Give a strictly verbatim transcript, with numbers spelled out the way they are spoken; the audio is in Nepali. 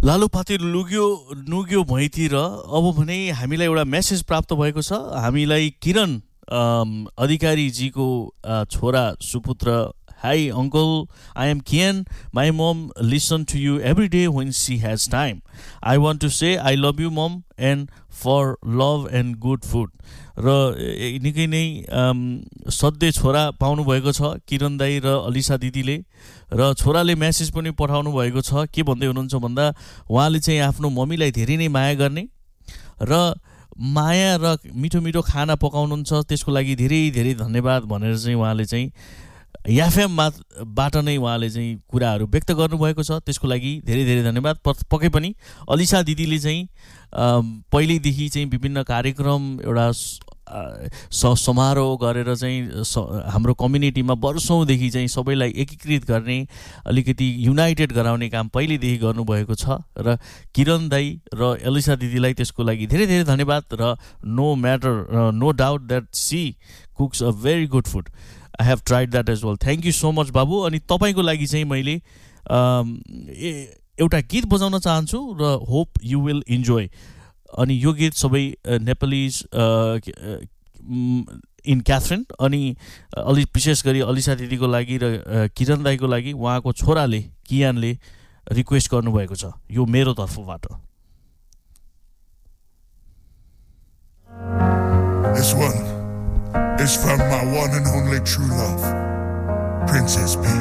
लालुपाते लुग्यो नुग्यो भुइँतिर अब भने हामीलाई एउटा मेसेज प्राप्त भएको छ। हामीलाई किरण अम, अधिकारीजीको अ, छोरा सुपुत्र, Hi uncle, I am Kian. My mom listen to you every day when she has time. I want to say I love you mom and for love and good food. र ए- निकै नै अम, सधैँ छोरा पाउनु भएको छ किरण दाई र अलिसा दिदीले, र छोराले मेसेज पनि पठाउनु भएको छ। के भन्दै हुनुहुन्छ भन्दा उहाँले चाहिँ आफ्नो मम्मीलाई धेरै नै माया गर्ने र माया र मिठो मिठो खाना पकाउनुहुन्छ, त्यसको लागि धेरै धेरै धन्यवाद भनेर चाहिँ उहाँले चाहिँ एफएम बाट नै उहाँले चाहिँ कुराहरू व्यक्त गर्नुभएको छ। त्यसको लागि धेरै धेरै धन्यवाद। प- पक्कै पनि अलिसा दिदीले चाहिँ अम, पहिल्यैदेखि चाहिँ विभिन्न कार्यक्रम एउटा स- अ, स- समारोह गरेर चाहिँ स- हाम्रो कम्युनिटीमा वर्षौँदेखि चाहिँ सबैलाई एकीकृत गर्ने, अलिकति युनाइटेड गराउने काम पहिल्यैदेखि गर्नुभएको छ र किरण दाई र एलिसा दिदीलाई त्यसको लागि धेरै धेरै धन्यवाद। र no matter no doubt that C कुक्स a very good food. I have tried that as well. Thank you so much बाबु। अनि तपाईँको लागि चाहिँ मैले अम, ए- एउटा गीत बजाउन चाहन्छु र होप यु विल इन्जोय। अनि यो गीत सबै अ, नेपालीज इन क्याथरिन अनि अलि विशेष गरी अलिसा दिदीको लागि र अ, किरण दाईको लागि उहाँको छोराले कियानले रिक्वेस्ट गर्नुभएको छ, यो मेरो तर्फबाट। This one is from my one and only true love, Princess Peach.